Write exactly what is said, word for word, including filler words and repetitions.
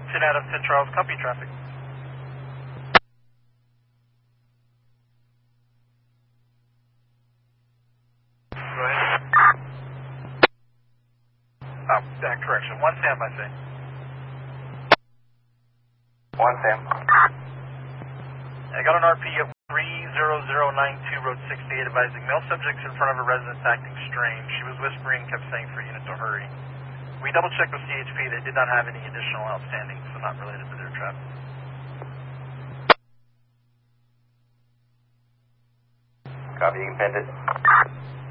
ten out of ten Charles, copy traffic. Go ahead. Oh, uh, correction. One Sam, I say. One Sam. I got an R P of three zero zero nine two, road sixty-eight, advising male subjects in front of a residence acting strange. She was whispering, kept saying for unit to hurry. We double checked with C H P. They did not have any additional outstanding, so not related to their traffic. Copy, you can pend it.